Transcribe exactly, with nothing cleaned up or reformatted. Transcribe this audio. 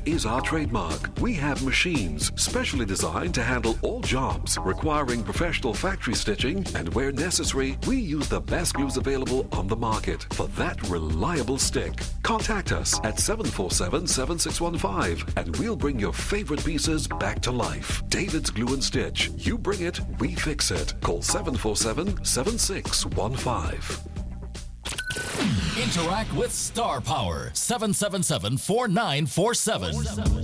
is our trademark. We have machines specially designed to handle all jobs requiring professional factory stitching, and where necessary, we use the best glues available on the market for that reliable stick. Contact us at seven four seven, seven six one five and we'll bring your favorite pieces back to life. David's Glue and Stitch. You bring it, we fix it. Call seven four seven, seven six one five. Interact with Star Power. seven seven seven, four nine four seven.